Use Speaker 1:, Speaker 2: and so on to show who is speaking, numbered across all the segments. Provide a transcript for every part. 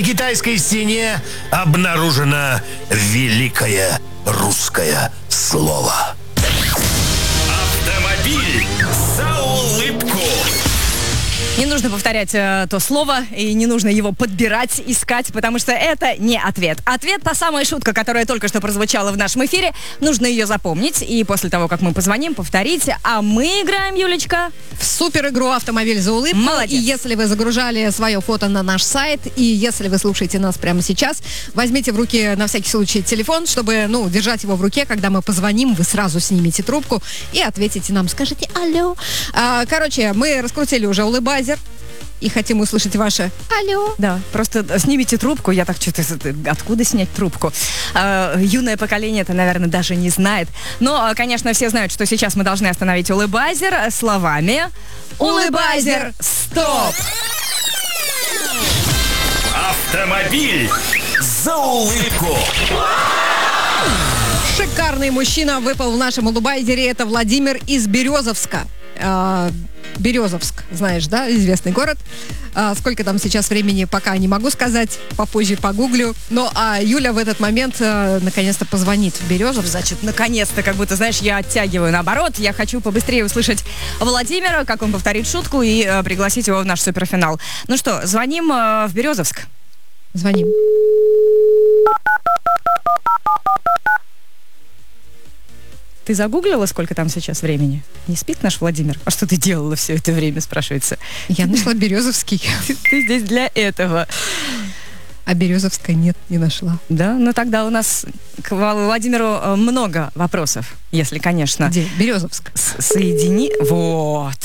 Speaker 1: китайской стене обнаружено великое русское слово.
Speaker 2: Автомобиль за улыбку.
Speaker 3: Не нужно повторять то слово, и не нужно его подбирать, искать, потому что это не ответ. Ответ — та самая шутка, которая только что прозвучала в нашем эфире. Нужно ее запомнить, и после того, как мы позвоним, повторить. А мы играем, Юлечка,
Speaker 4: в супер игру «Автомобиль за улыбку».
Speaker 3: Молодец.
Speaker 4: И если вы загружали свое фото на наш сайт, и если вы слушаете нас прямо сейчас, возьмите в руки на всякий случай телефон, чтобы, держать его в руке, когда мы позвоним, вы сразу снимете трубку и ответите нам, скажите «Алло». Мы раскрутили уже улыбайзер и хотим услышать ваше «Алло».
Speaker 3: Да, просто снимите трубку. Я так что-то... Откуда снять трубку? Юное поколение это, наверное, даже не знает. Но, конечно, все знают, что сейчас мы должны остановить улыбайзер словами «Улыбайзер, стоп!».
Speaker 2: Автомобиль за улыбку.
Speaker 4: Шикарный мужчина выпал в нашем улыбайзере. Это Владимир из Березовска. Березовск, знаешь, да, известный город. Сколько там сейчас времени, пока не могу сказать, попозже погуглю. А Юля в этот момент наконец-то позвонит в Березовск.
Speaker 3: Значит, наконец-то, как будто, знаешь, я оттягиваю наоборот. Я хочу побыстрее услышать Владимира, как он повторит шутку, и пригласить его в наш суперфинал. Ну что, звоним в Березовск.
Speaker 4: Звоним.
Speaker 3: Ты загуглила, сколько там сейчас времени? Не спит наш Владимир? А что ты делала все это время, спрашивается?
Speaker 4: Я нашла Березовский.
Speaker 3: Ты здесь для этого.
Speaker 4: А Березовска нет, не нашла.
Speaker 3: Да? Ну тогда у нас к Владимиру много вопросов, если, конечно...
Speaker 4: Где? Березовск.
Speaker 3: Соедини... Вот.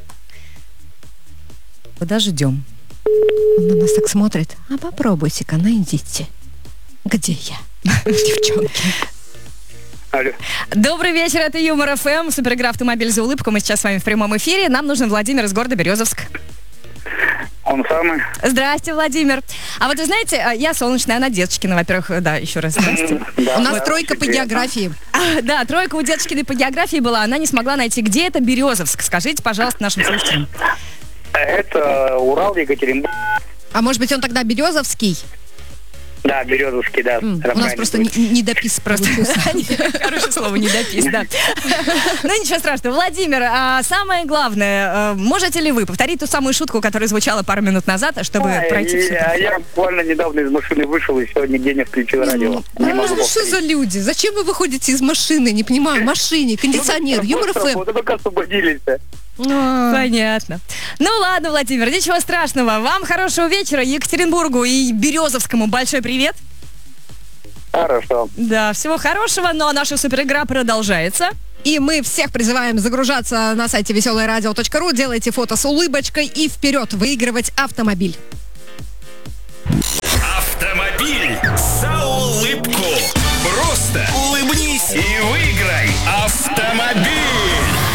Speaker 3: Подождем.
Speaker 4: Он на нас так смотрит. А попробуйте-ка, найдите. Где я? Девчонки.
Speaker 5: Алло.
Speaker 3: Добрый вечер, это Юмор ФМ, суперигра «Автомобиль за улыбку». Мы сейчас с вами в прямом эфире. Нам нужен Владимир из города Березовск.
Speaker 5: Он самый.
Speaker 3: Здрасте, Владимир. А вот вы знаете, я Солнечная, она Деточкина, во-первых, да, еще раз здрасте.
Speaker 4: У нас тройка по географии.
Speaker 3: Да, тройка у Деточкиной по географии была, она не смогла найти, где это Березовск. Скажите, пожалуйста, нашим слушателям.
Speaker 5: Это Урал, Екатеринбург.
Speaker 4: А может быть, он тогда Березовский?
Speaker 5: Да, Березовский, да.
Speaker 4: У нас просто недопис получился.
Speaker 3: Хорошее слово, недопис, да. Ну, ничего страшного. Владимир, самое главное, можете ли вы повторить ту самую шутку, которая звучала пару минут назад, чтобы пройти все?
Speaker 5: Я буквально недавно из машины вышел, и сегодня день я включил радио.
Speaker 4: Что за люди? Зачем вы выходите из машины? Не понимаю. В машине, кондиционер, Юмор ФМ.
Speaker 5: Вот только освободились.
Speaker 3: Понятно. Ну ладно, Владимир, ничего страшного. Вам хорошего вечера. Екатеринбургу и Березовскому большой привет.
Speaker 5: Хорошо.
Speaker 3: Да, всего хорошего. Ну а наша суперигра продолжается.
Speaker 4: И мы всех призываем загружаться на сайте веселорадио.ру. Делайте фото с улыбочкой и вперед выигрывать автомобиль.
Speaker 2: Автомобиль за улыбку. Просто улыбнись и выиграй автомобиль.